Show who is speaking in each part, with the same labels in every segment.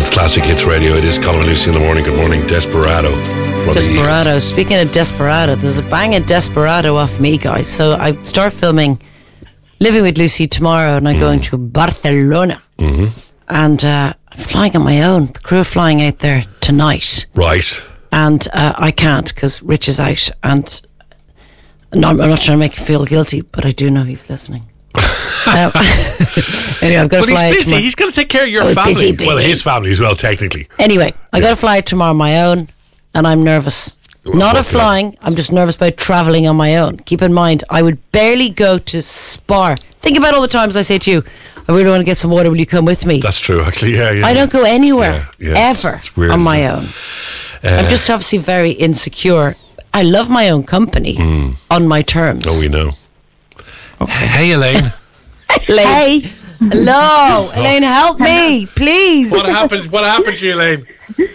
Speaker 1: It's Classic Hits Radio. It is Colin and Lucy in the morning. Good morning, Desperado.
Speaker 2: Desperado. Speaking of Desperado, there's a banging Desperado off me, guys. So I start filming Living with Lucy tomorrow, and I'm going to Barcelona. Mm-hmm. And I'm flying on my own. The crew are flying out there tonight.
Speaker 1: Right.
Speaker 2: And I can't because Rich is out. And no, I'm not trying to make you feel guilty, but I do know he's listening. Anyway, I've got to fly.
Speaker 1: But he's busy. He's got to take care of your family.
Speaker 2: Busy.
Speaker 1: Well, his family as well, technically.
Speaker 2: Anyway, I got to fly tomorrow on my own, and I'm nervous. Not of flying. I'm just nervous about travelling on my own. Keep in mind, I would barely go to Spar. Think about all the times I say to you, I really want to get some water. Will you come with me?
Speaker 1: That's true, actually. Yeah.
Speaker 2: I don't go anywhere ever
Speaker 1: weird,
Speaker 2: on my own. I'm just obviously very insecure. I love my own company on my terms.
Speaker 1: Oh, we know. Okay. Hey, Elaine.
Speaker 2: Elaine. Hey. Hello, Elaine. Help me, please.
Speaker 1: What happened to you, Elaine?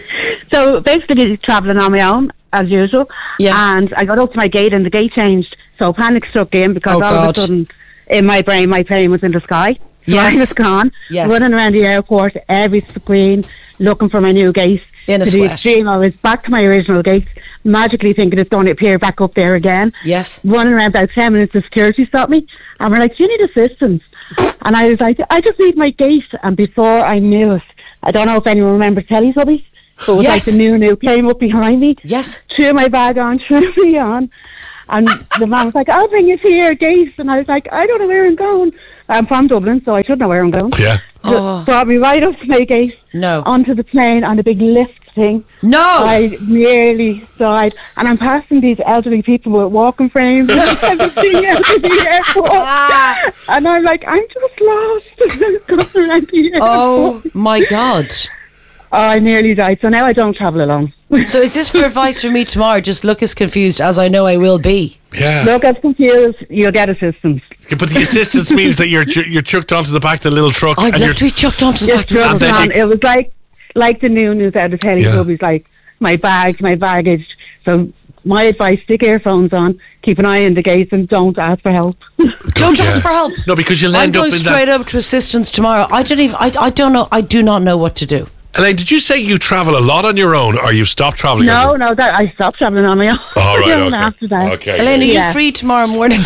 Speaker 3: So basically, travelling on my own as usual. Yeah. And I got up to my gate, and the gate changed. So panic struck in because all of a sudden, in my brain, my plane was in the sky.
Speaker 2: Yes.
Speaker 3: I was gone.
Speaker 2: Yes.
Speaker 3: Running around the airport, every screen, looking for my new gate.
Speaker 2: In a
Speaker 3: to
Speaker 2: sweat.
Speaker 3: the extreme, I was back to my original gate, magically thinking it's going to appear back up there again.
Speaker 2: Yes.
Speaker 3: Running around about 10 minutes, the security stopped me, and we're like, "Do you need assistance?" And I was like, "I just need my gate." And before I knew it, I don't know if anyone remembers Teletubbies, but it was like the new came up behind me.
Speaker 2: Yes.
Speaker 3: Threw my bag on, threw me on. And the man was like, "I'll bring you to your gate." And I was like, "I don't know where I'm going." I'm from Dublin, so I should know where I'm going.
Speaker 1: Yeah.
Speaker 3: Brought me right up to my gate.
Speaker 2: No.
Speaker 3: Onto the plane on a big lift thing.
Speaker 2: No.
Speaker 3: I nearly died. And I'm passing these elderly people with walking frames and everything out of the airport. And I'm like, I'm just lost. Going around the airport.
Speaker 2: Oh, my God.
Speaker 3: Oh, I nearly died. So now I don't travel alone.
Speaker 2: So is this for advice for me tomorrow? Just look as confused as I know I will be.
Speaker 1: Yeah.
Speaker 3: Look as confused, you'll get assistance.
Speaker 1: But the assistance means that you're chucked onto the back of the little truck.
Speaker 2: I'd love to be chucked onto the back of the little truck.
Speaker 3: It was like the news out of Teletubbies, like my bag, my baggage. So my advice, stick earphones on, keep an eye on the gates, and don't ask for help.
Speaker 2: Don't ask for help.
Speaker 1: No, because you'll end up in that. I'm
Speaker 2: going straight up to assistance tomorrow. I don't know. I do not know what to do.
Speaker 1: Elaine, did you say you travel a lot on your own, or you've stopped travelling?
Speaker 3: No, that I stopped travelling on my own.
Speaker 1: Oh, right, okay.
Speaker 3: After that.
Speaker 1: Okay.
Speaker 2: Elaine, are you free tomorrow morning?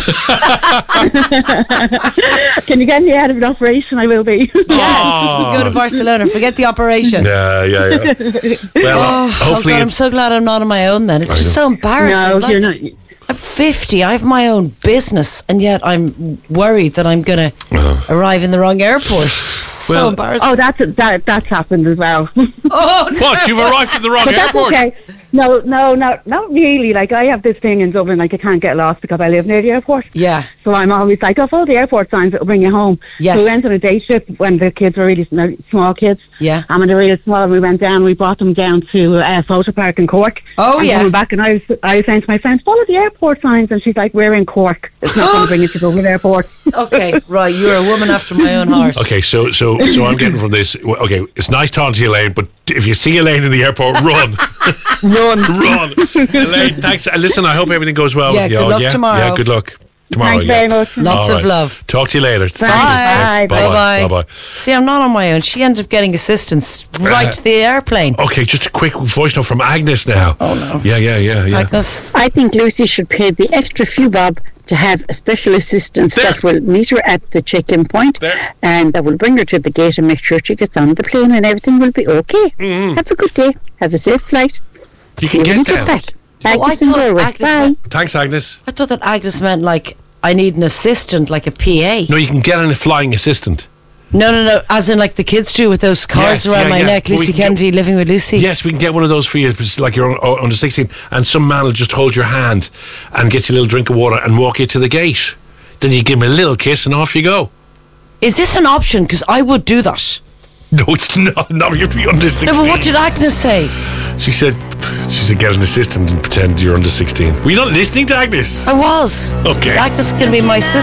Speaker 3: Can you get me out of an operation? I will be.
Speaker 2: Yes, we go to Barcelona. Forget the operation.
Speaker 1: Yeah. Well, hopefully.
Speaker 2: God, I'm so glad I'm not on my own then. It's just so embarrassing.
Speaker 3: No, you're not.
Speaker 2: I'm 50. I have my own business, and yet I'm worried that I'm going to arrive in the wrong airport. So embarrassing.
Speaker 3: Oh, that's happened as well.
Speaker 2: Oh, no.
Speaker 1: What? You've arrived at the wrong airport?
Speaker 3: That's okay. No, not really. Like, I have this thing in Dublin, like, I can't get lost because I live near the airport.
Speaker 2: Yeah.
Speaker 3: So I'm always like, follow the airport signs that will bring you home.
Speaker 2: Yes.
Speaker 3: So we went on a day trip when the kids were really small kids.
Speaker 2: Yeah.
Speaker 3: And when they were really small, we went down, we brought them down to a photo park in Cork.
Speaker 2: Oh,
Speaker 3: and
Speaker 2: yeah.
Speaker 3: Coming back, and I was saying to my friend, follow the airport signs. And she's like, we're in Cork. It's not going to bring you to Dublin Airport.
Speaker 2: Okay, right. You're a woman after my own heart.
Speaker 1: Okay, so I'm getting from this. Okay, it's nice talking to you, Elaine, but if you see Elaine in the airport, run. Run. Elaine, thanks. Listen, I hope everything goes well with you.
Speaker 2: Good luck tomorrow.
Speaker 1: Yeah, good luck tomorrow.
Speaker 3: Thanks very much.
Speaker 2: Lots of love.
Speaker 1: Talk to you later.
Speaker 3: Bye.
Speaker 1: Bye.
Speaker 2: See, I'm not on my own. She ended up getting assistance right to the airplane.
Speaker 1: Okay, just a quick voice note from Agnes now.
Speaker 2: Oh, no.
Speaker 1: Yeah.
Speaker 2: Agnes.
Speaker 4: I think Lucy should pay the extra few bob to have a special assistance that will meet her at the check-in point and that will bring her to the gate and make sure she gets on the plane and everything will be okay. Mm-hmm. Have a good day. Have a safe flight.
Speaker 1: You can get
Speaker 4: back. Agnes and Galway. Bye.
Speaker 1: Thanks, Agnes.
Speaker 2: I thought that Agnes meant like I need an assistant, like a PA.
Speaker 1: No, you can get a flying assistant.
Speaker 2: No. As in like the kids do with those cards around my neck. Lucy Kennedy, Living with Lucy.
Speaker 1: Yes, we can get one of those for you. It's like you're under 16 and some man will just hold your hand and get you a little drink of water and walk you to the gate. Then you give him a little kiss and off you go.
Speaker 2: Is this an option? Because I would do that.
Speaker 1: No, it's not. No, you'd be under 16.
Speaker 2: No, but what did Agnes say?
Speaker 1: She said get an assistant and pretend you're under 16. Were you not listening to Agnes?
Speaker 2: I was.
Speaker 1: Okay.
Speaker 2: Agnes can be my sister.